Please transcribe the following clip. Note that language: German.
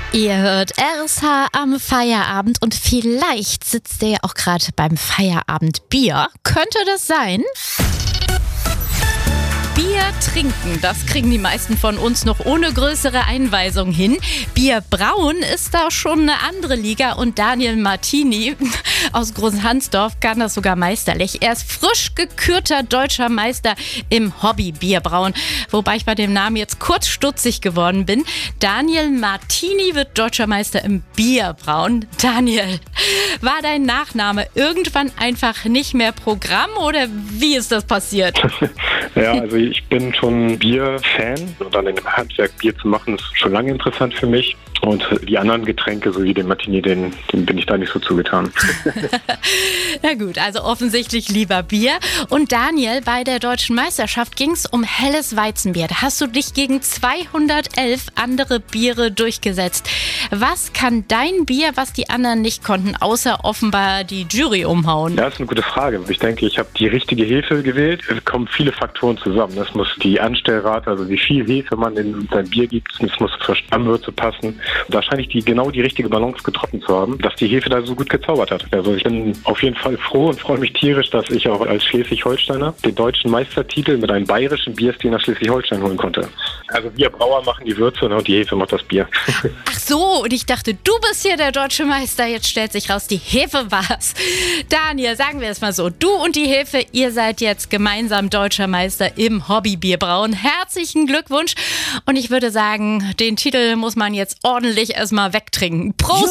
Ihr hört RSH am Feierabend und vielleicht sitzt ihr ja auch gerade beim Feierabendbier. Könnte das sein? Bier trinken, das kriegen die meisten von uns noch ohne größere Einweisung hin. Bier brauen ist da schon eine andere Liga und Daniel Martini aus Großhansdorf kann das sogar meisterlich. Er ist frisch gekürter deutscher Meister im Hobby-Bierbrauen, wobei ich bei dem Namen jetzt kurz stutzig geworden bin. Daniel Martini wird deutscher Meister im Bierbrauen. Daniel, war dein Nachname irgendwann einfach nicht mehr Programm oder wie ist das passiert? Ja, also ich bin schon Bierfan und dann in dem Handwerk Bier zu machen, ist schon lange interessant für mich. Und die anderen Getränke, so wie den Martini, den bin ich da nicht so zugetan. Na gut, also offensichtlich lieber Bier. Und Daniel, bei der Deutschen Meisterschaft ging es um helles Weizenbier. Da hast du dich gegen 211 andere Biere durchgesetzt. Was kann dein Bier, was die anderen nicht konnten, außer offenbar die Jury umhauen? Ja, das ist eine gute Frage. Ich denke, ich habe die richtige Hefe gewählt. Es kommen viele Faktoren zusammen. Das muss die Anstellrate, also wie viel Hefe man in sein Bier gibt, es muss zur Stammwürze passen. Da scheine ich genau die richtige Balance getroffen zu haben, dass die Hefe da so gut gezaubert hat. Also ich bin auf jeden Fall froh und freue mich tierisch, dass ich auch als Schleswig-Holsteiner den deutschen Meistertitel mit einem bayerischen Bierstil nach Schleswig-Holstein holen konnte. Also wir Brauer machen die Würze und die Hefe macht das Bier. Ach so, und ich dachte, du bist hier der deutsche Meister. Jetzt stellt sich raus, die Hefe war's. Daniel, sagen wir es mal so, du und die Hefe, ihr seid jetzt gemeinsam deutscher Meister im Hobbybierbrauen. Herzlichen Glückwunsch. Und ich würde sagen, den Titel muss man jetzt ordentlich erstmal wegtrinken. Prost!